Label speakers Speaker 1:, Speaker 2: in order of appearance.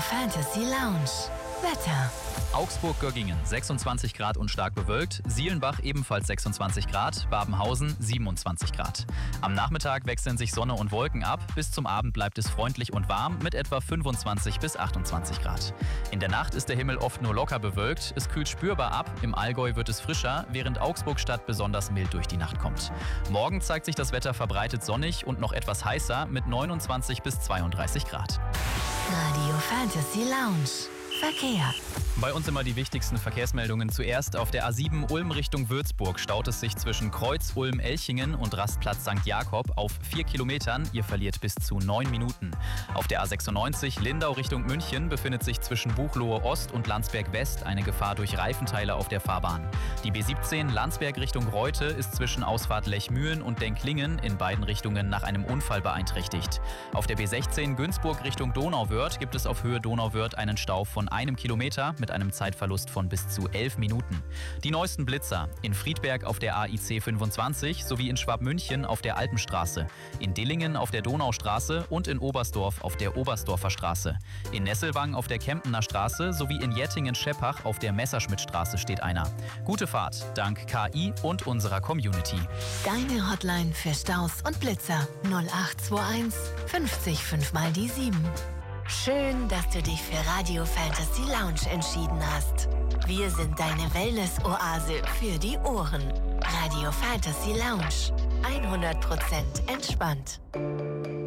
Speaker 1: Fantasy Lounge. Wetter.
Speaker 2: Augsburg-Göggingen 26 Grad und stark bewölkt, Sielenbach ebenfalls 26 Grad, Babenhausen 27 Grad. Am Nachmittag wechseln sich Sonne und Wolken ab, bis zum Abend bleibt es freundlich und warm mit etwa 25 bis 28 Grad. In der Nacht ist der Himmel oft nur locker bewölkt, es kühlt spürbar ab, im Allgäu wird es frischer, während Augsburg-Stadt besonders mild durch die Nacht kommt. Morgen zeigt sich das Wetter verbreitet sonnig und noch etwas heißer mit 29 bis 32 Grad.
Speaker 1: Radio Fantasy Lounge. Verkehr.
Speaker 2: Bei uns immer die wichtigsten Verkehrsmeldungen. Zuerst auf der A7 Ulm Richtung Würzburg staut es sich zwischen Kreuz Ulm-Elchingen und Rastplatz St. Jakob auf 4 Kilometern. Ihr verliert bis zu 9 Minuten. Auf der A96 Lindau Richtung München befindet sich zwischen Buchloe Ost und Landsberg West eine Gefahr durch Reifenteile auf der Fahrbahn. Die B17 Landsberg Richtung Reute ist zwischen Ausfahrt Lechmühlen und Denklingen in beiden Richtungen nach einem Unfall beeinträchtigt. Auf der B16 Günzburg Richtung Donauwörth gibt es auf Höhe Donauwörth einen Stau von 1 Kilometer mit einem Zeitverlust von bis zu 11 Minuten. Die neuesten Blitzer in Friedberg auf der AIC 25 sowie in Schwabmünchen auf der Alpenstraße, in Dillingen auf der Donaustraße und in Oberstdorf auf der Oberstdorfer Straße. In Nesselwang auf der Kempener Straße sowie in Jettingen-Scheppach auf der Messerschmittstraße steht einer. Gute Fahrt, dank KI und unserer Community.
Speaker 1: Deine Hotline für Staus und Blitzer 0821 50 5 mal die 7. Schön, dass du dich für Radio Fantasy Lounge entschieden hast. Wir sind deine Wellness-Oase für die Ohren. Radio Fantasy Lounge. 100% entspannt.